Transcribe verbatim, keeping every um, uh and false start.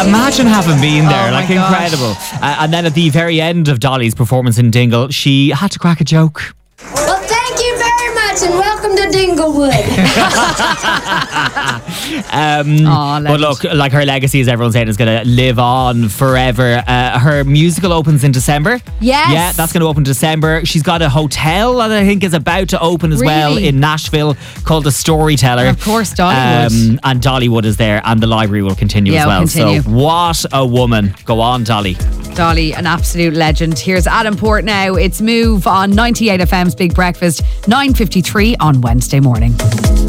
Imagine having been there, Oh like my gosh. incredible. Uh, and then at the very end of Dolly's performance in Dingle, she had to crack a joke. Well, thank you very much and welcome to Dinglewood. Um, Aw, but legend. look, like her legacy, as everyone's saying, is going to live on forever. Uh, her musical opens in December. Yes. Yeah, that's going to open in December. She's got a hotel that I think is about to open as well Really? in Nashville called The Storyteller. Of course, Dollywood. Um, and Dollywood is there, and the library will continue Yeah, as it'll well. continue. So what a woman. Go on, Dolly. Dolly, an absolute legend. Here's Adam Port now. It's Move on ninety-eight F M's Big Breakfast, nine fifty-three on Wednesday morning.